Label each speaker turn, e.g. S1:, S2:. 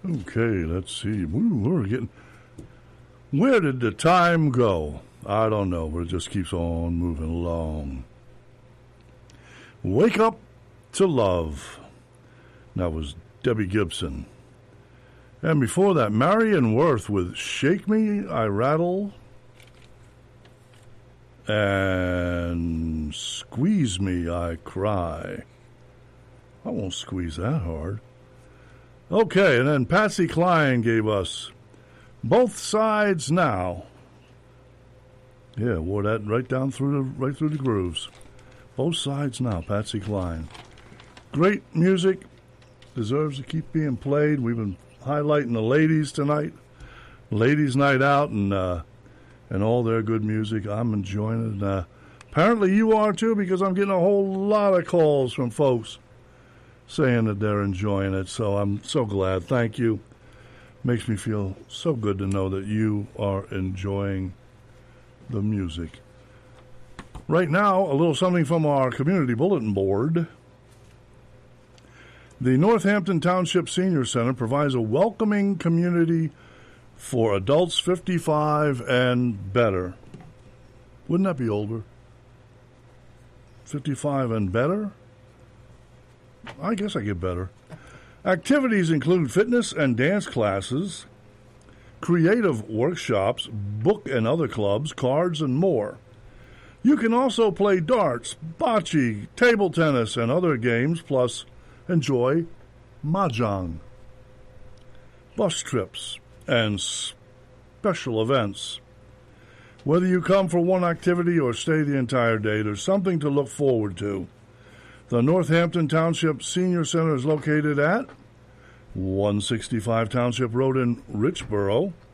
S1: Okay, let's see. We're getting. Where did the time go? I don't know, but it just keeps on moving along. Wake Up to Love. That was Debbie Gibson. And before that, Marion Worth with Shake Me, I Rattle. And Squeeze Me, I Cry. I won't squeeze that hard. Okay, and then Patsy Cline gave us Both Sides Now. Yeah, wore that right through the grooves. Both Sides Now, Patsy Cline. Great music, deserves to keep being played. We've been highlighting the ladies tonight, ladies' night out, and all their good music. I'm enjoying it. Apparently you are too, because I'm getting a whole lot of calls from folks saying that they're enjoying it. So I'm so glad. Thank you. Makes me feel so good to know that you are enjoying the music. Right now, a little something from our community bulletin board. The Northampton Township Senior Center provides a welcoming community for adults 55 and better. Wouldn't that be older? 55 and better? I guess I get better. Activities include fitness and dance classes, creative workshops, book and other clubs, cards, and more. You can also play darts, bocce, table tennis, and other games, plus enjoy mahjong, bus trips, and special events. Whether you come for one activity or stay the entire day, there's something to look forward to. The Northampton Township Senior Center is located at 165 Township Road in Richboro.